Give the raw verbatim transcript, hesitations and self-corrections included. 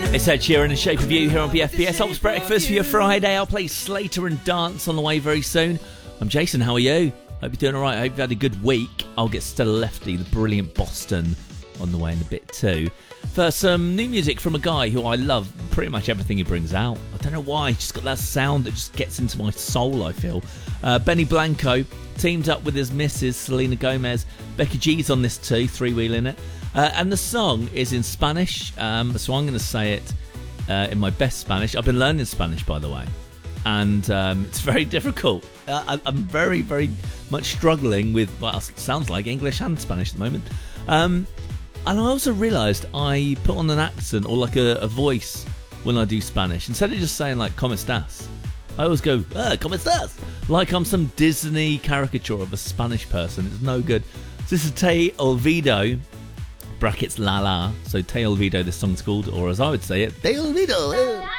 It's Ed Sheeran and Shape of You here on B F B S. Helps breakfast for your Friday. I'll play Slater and Dance on the way very soon. I'm Jason, how are you? Hope you're doing alright. I hope you've had a good week. I'll get Stella Lefty, the brilliant Boston, on the way in a bit too. First, some new music from a guy who I love pretty much everything he brings out. I don't know why, he's just got that sound that just gets into my soul, I feel. Uh, Benny Blanco teamed up with his missus, Selena Gomez. Becky G's on this too, three-wheeling it. Uh, and the song is in Spanish, um, so I'm going to say it uh, in my best Spanish. I've been learning Spanish, by the way, and um, it's very difficult. Uh, I, I'm very, very much struggling with, well, it sounds like English and Spanish at the moment. Um, and I also realised I put on an accent or like a, a voice when I do Spanish. Instead of just saying like, ¿cómo estás? I always go, ah, ¿cómo estás? Like I'm some Disney caricature of a Spanish person. It's no good. So this is Te Olvido. Brackets la la, so Te Olvido this song's called, or as I would say it, Te Olvido.